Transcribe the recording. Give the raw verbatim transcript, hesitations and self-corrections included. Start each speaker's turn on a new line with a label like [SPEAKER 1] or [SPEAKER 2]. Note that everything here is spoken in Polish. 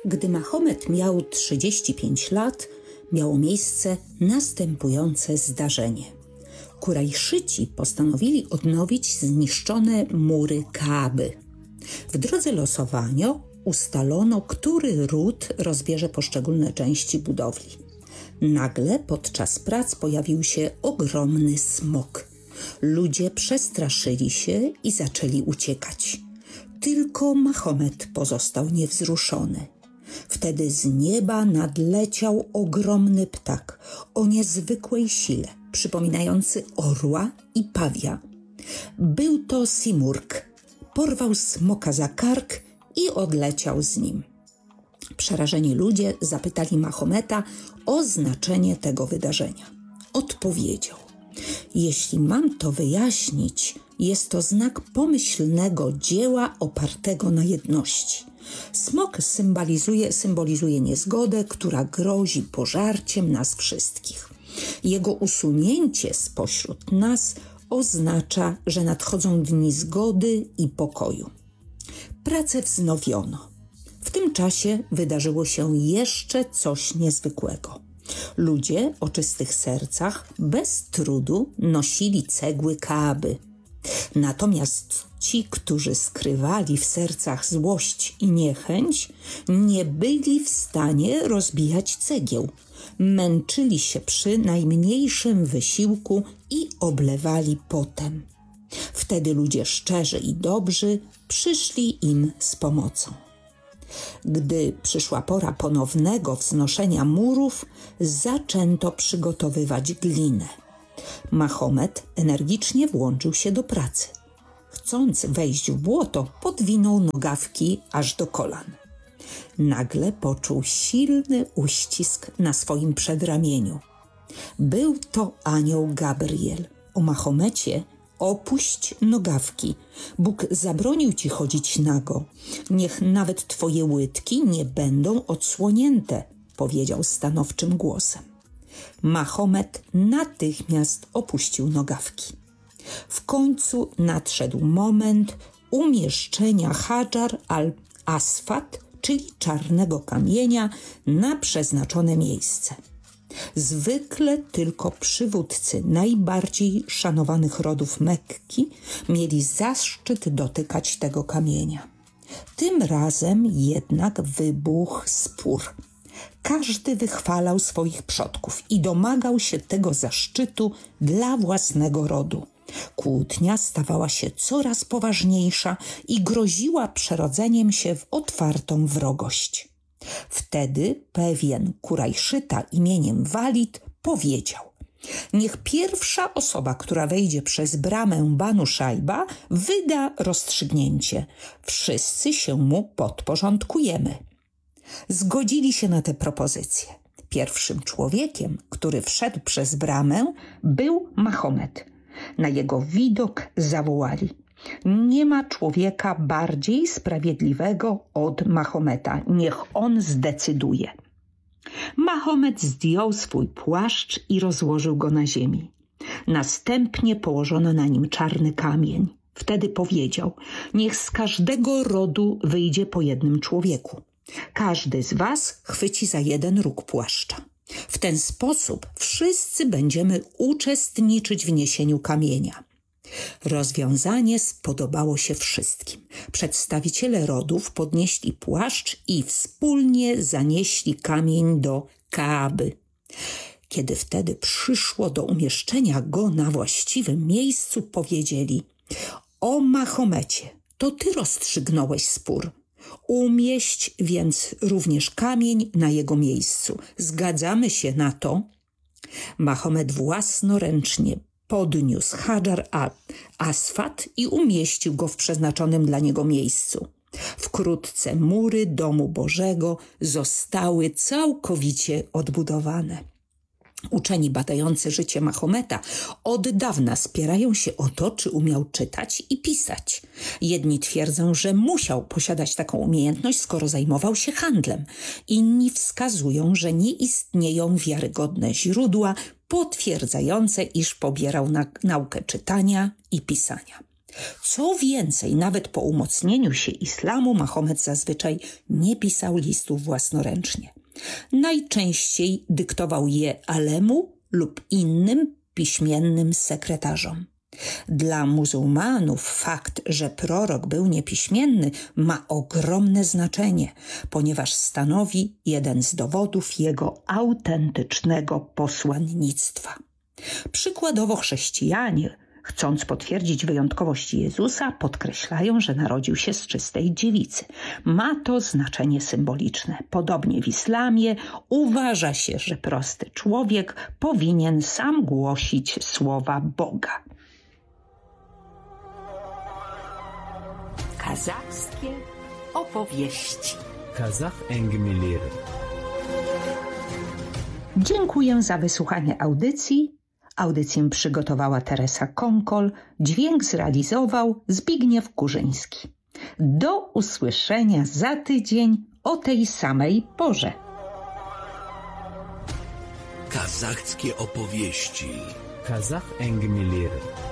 [SPEAKER 1] Gdy Mahomet miał trzydzieści pięć lat, miało miejsce następujące zdarzenie. Kurajszyci postanowili odnowić zniszczone mury Kaaby. W drodze losowania ustalono, który ród rozbierze poszczególne części budowli. Nagle podczas prac pojawił się ogromny smok. Ludzie przestraszyli się i zaczęli uciekać. Tylko Mahomet pozostał niewzruszony. Wtedy z nieba nadleciał ogromny ptak o niezwykłej sile, przypominający orła i pawia. Był to Simurg. Porwał smoka za kark i odleciał z nim. Przerażeni ludzie zapytali Mahometa o znaczenie tego wydarzenia. Odpowiedział: jeśli mam to wyjaśnić, jest to znak pomyślnego dzieła opartego na jedności. Smok symbolizuje, symbolizuje niezgodę, która grozi pożarciem nas wszystkich. Jego usunięcie spośród nas oznacza, że nadchodzą dni zgody i pokoju. Pracę wznowiono. W tym czasie wydarzyło się jeszcze coś niezwykłego. Ludzie o czystych sercach bez trudu nosili cegły Kaaby. Natomiast ci, którzy skrywali w sercach złość i niechęć, nie byli w stanie rozbijać cegieł. Męczyli się przy najmniejszym wysiłku i oblewali potem. Wtedy ludzie szczerzy i dobrzy przyszli im z pomocą. Gdy przyszła pora ponownego wznoszenia murów, zaczęto przygotowywać glinę. Mahomet energicznie włączył się do pracy. Chcąc wejść w błoto, podwinął nogawki aż do kolan. Nagle poczuł silny uścisk na swoim przedramieniu. Był to anioł Gabriel. O Mahomecie: opuść nogawki. Bóg zabronił ci chodzić nago. Niech nawet twoje łydki nie będą odsłonięte, powiedział stanowczym głosem. Mahomet natychmiast opuścił nogawki. W końcu nadszedł moment umieszczenia Hajar al-Aswad, czyli czarnego kamienia, na przeznaczone miejsce. Zwykle tylko przywódcy najbardziej szanowanych rodów Mekki mieli zaszczyt dotykać tego kamienia. Tym razem jednak wybuchł spór. Każdy wychwalał swoich przodków i domagał się tego zaszczytu dla własnego rodu. Kłótnia stawała się coraz poważniejsza i groziła przerodzeniem się w otwartą wrogość. Wtedy pewien Kurajszyta imieniem Walid powiedział: niech pierwsza osoba, która wejdzie przez bramę Banu Szajba, wyda rozstrzygnięcie. Wszyscy się mu podporządkujemy. Zgodzili się na tę propozycję. Pierwszym człowiekiem, który wszedł przez bramę, był Mahomet. Na jego widok zawołali: nie ma człowieka bardziej sprawiedliwego od Mahometa. Niech on zdecyduje. Mahomet zdjął swój płaszcz i rozłożył go na ziemi. Następnie położono na nim czarny kamień. Wtedy powiedział: niech z każdego rodu wyjdzie po jednym człowieku. Każdy z was chwyci za jeden róg płaszcza. W ten sposób wszyscy będziemy uczestniczyć w niesieniu kamienia. Rozwiązanie spodobało się wszystkim. Przedstawiciele rodów podnieśli płaszcz i wspólnie zanieśli kamień do Kaaby. Kiedy wtedy przyszło do umieszczenia go na właściwym miejscu, powiedzieli: o Mahomecie, to ty rozstrzygnąłeś spór. Umieść więc również kamień na jego miejscu. Zgadzamy się na to? Mahomet własnoręcznie podniósł Hajar al-Aswad i umieścił go w przeznaczonym dla niego miejscu. Wkrótce mury domu Bożego zostały całkowicie odbudowane. Uczeni badający życie Mahometa od dawna spierają się o to, czy umiał czytać i pisać. Jedni twierdzą, że musiał posiadać taką umiejętność, skoro zajmował się handlem. Inni wskazują, że nie istnieją wiarygodne źródła potwierdzające, iż pobierał na- naukę czytania i pisania. Co więcej, nawet po umocnieniu się islamu Mahomet zazwyczaj nie pisał listów własnoręcznie. Najczęściej dyktował je alemu lub innym piśmiennym sekretarzom. Dla muzułmanów fakt, że prorok był niepiśmienny, ma ogromne znaczenie, ponieważ stanowi jeden z dowodów jego autentycznego posłannictwa. Przykładowo chrześcijanie, chcąc potwierdzić wyjątkowość Jezusa, podkreślają, że narodził się z czystej dziewicy. Ma to znaczenie symboliczne. Podobnie w islamie uważa się, że prosty człowiek powinien sam głosić słowa Boga. Kazachskie opowieści.
[SPEAKER 2] Kazakh әңгімелері.
[SPEAKER 1] Dziękuję za wysłuchanie audycji. Audycję przygotowała Teresa Konkol, dźwięk zrealizował Zbigniew Kurzyński. Do usłyszenia za tydzień o tej samej porze.
[SPEAKER 3] Kazachskie opowieści.
[SPEAKER 2] Kazakh әңгімелері.